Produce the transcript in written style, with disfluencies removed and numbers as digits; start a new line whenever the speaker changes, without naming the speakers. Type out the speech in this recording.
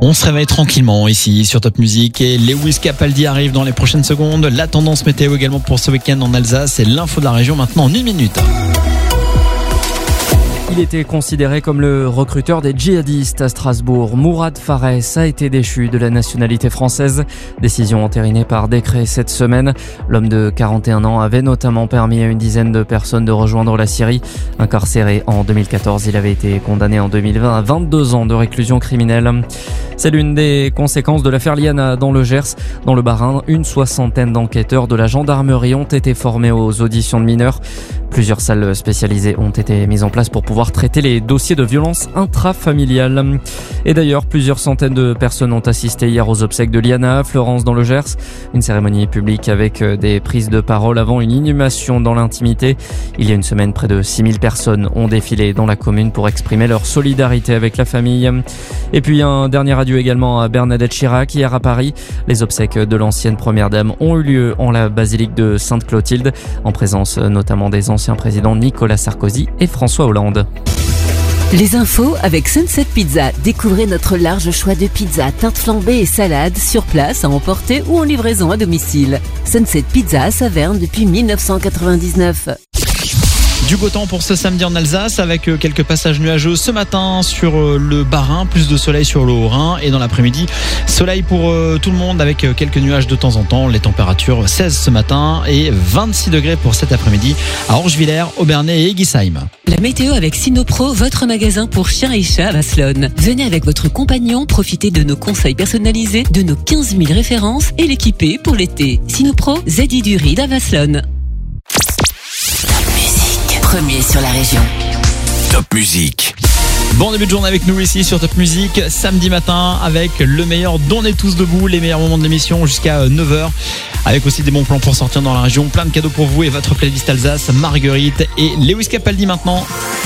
On se réveille tranquillement ici sur Top Music et Lewis Capaldi arrive dans les prochaines secondes. La tendance météo également pour ce week-end en Alsace et l'info de la région maintenant en 1 minute.
Il était considéré comme le recruteur des djihadistes à Strasbourg. Mourad Fares a été déchu de la nationalité française. Décision entérinée par décret cette semaine. L'homme de 41 ans avait notamment permis à une dizaine de personnes de rejoindre la Syrie. Incarcéré en 2014, il avait été condamné en 2020 à 22 ans de réclusion criminelle. C'est l'une des conséquences de l'affaire Liana dans le Gers. Dans le Bas-Rhin, une soixantaine d'enquêteurs de la gendarmerie ont été formés aux auditions de mineurs. Plusieurs salles spécialisées ont été mises en place pour pouvoir traiter les dossiers de violence intrafamiliales. Et d'ailleurs, plusieurs centaines de personnes ont assisté hier aux obsèques de Liana à Fleurance dans le Gers. Une cérémonie publique avec des prises de parole avant une inhumation dans l'intimité. Il y a une semaine, près de 6000 personnes ont défilé dans la commune pour exprimer leur solidarité avec la famille. Et puis un dernier adieu également à Bernadette Chirac hier à Paris. Les obsèques de l'ancienne première dame ont eu lieu en la basilique de Sainte-Clotilde, en présence notamment des anciens présidents Nicolas Sarkozy et François Hollande.
Les infos avec Sunset Pizza. Découvrez notre large choix de pizzas, tartes flambées et salades sur place, à emporter ou en livraison à domicile. Sunset Pizza à Saverne depuis 1999.
Du beau temps pour ce samedi en Alsace avec quelques passages nuageux ce matin sur le Bas-Rhin, plus de soleil sur le Haut-Rhin et dans l'après-midi, soleil pour tout le monde avec quelques nuages de temps en temps. Les températures 16 ce matin et 26 degrés pour cet après-midi à Orgevillers, Obernai et Eguisheim.
La météo avec Sinopro, votre magasin pour chiens et chats à Vasselonne. Venez avec votre compagnon, profitez de nos conseils personnalisés, de nos 15 000 références et l'équiper pour l'été. Sinopro, Zeddy du Ride à Vasselonne.
Premier sur la région.
Top Music.
Bon début de journée avec nous ici sur Top Music, samedi matin avec le meilleur d'On est tous debout, les meilleurs moments de l'émission jusqu'à 9h. Avec aussi des bons plans pour sortir dans la région, plein de cadeaux pour vous et votre playlist Alsace, Marguerite et Lewis Capaldi maintenant.